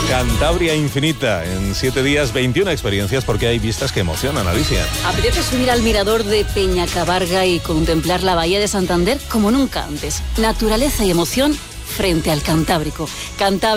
Cantabria Infinita, en 7 días, 21 experiencias, porque hay vistas que emocionan, Alicia. Apetece subir al mirador de Peñacabarga y contemplar la bahía de Santander como nunca antes. Naturaleza y emoción frente al Cantábrico.